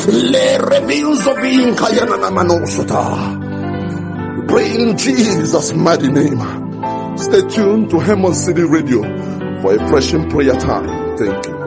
Le reveals of being Kayana Manosota. Pray in Jesus' mighty name. Stay tuned to Hemon City Radio for a fresh prayer time. Thank you.